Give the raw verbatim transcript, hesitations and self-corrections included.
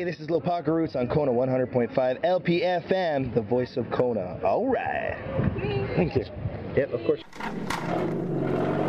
this is Lil Parker Roots on Kona one hundred point five L P F M, the voice of Kona. All right. Thank you. Yep, of course.